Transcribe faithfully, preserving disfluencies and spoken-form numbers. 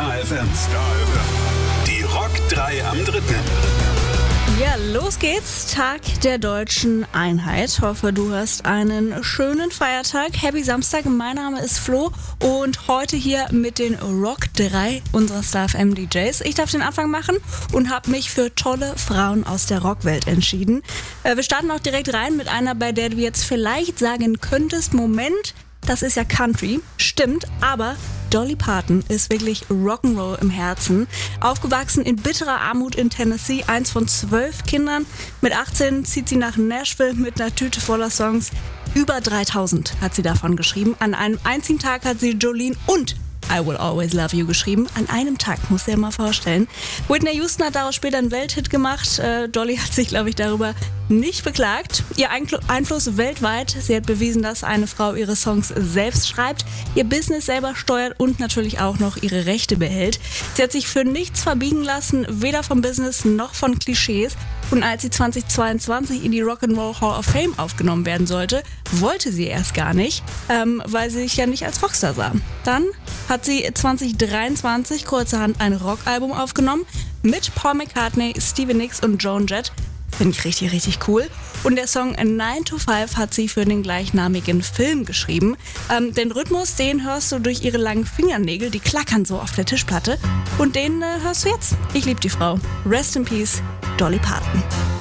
Star F M. Star F M. Die Rock drei am dritten. Ja, los geht's. Tag der Deutschen Einheit. Hoffe, du hast einen schönen Feiertag. Happy Samstag. Mein Name ist Flo und heute hier mit den Rock drei unserer Star F M D Js. Ich darf den Anfang machen und habe mich für tolle Frauen aus der Rockwelt entschieden. Wir starten auch direkt rein mit einer, bei der du jetzt vielleicht sagen könntest, Moment, das ist ja Country. Stimmt, aber Dolly Parton ist wirklich Rock'n'Roll im Herzen. Aufgewachsen in bitterer Armut in Tennessee, eins von zwölf Kindern. Mit achtzehn zieht sie nach Nashville mit einer Tüte voller Songs. Über dreitausend hat sie davon geschrieben. An einem einzigen Tag hat sie Jolene und I Will Always Love You geschrieben. An einem Tag, muss dir mal vorstellen. Whitney Houston hat daraus später einen Welthit gemacht. Äh, Dolly hat sich, glaube ich, darüber nicht beklagt. Ihr Einkl- Einfluss weltweit. Sie hat bewiesen, dass eine Frau ihre Songs selbst schreibt, ihr Business selber steuert und natürlich auch noch ihre Rechte behält. Sie hat sich für nichts verbiegen lassen, weder vom Business noch von Klischees. Und als sie zweitausendzweiundzwanzig in die Rock'n'Roll Hall of Fame aufgenommen werden sollte, wollte sie erst gar nicht, ähm, weil sie sich ja nicht als Rockstar sah. Dann hat sie zweitausenddreiundzwanzig kurzerhand ein Rockalbum aufgenommen mit Paul McCartney, Stevie Nicks und Joan Jett. Finde ich richtig, richtig cool. Und der Song nine to five hat sie für den gleichnamigen Film geschrieben. Ähm, den Rhythmus, den hörst du durch ihre langen Fingernägel, die klackern so auf der Tischplatte. Und den äh, hörst du jetzt. Ich liebe die Frau. Rest in Peace, Dolly Parton.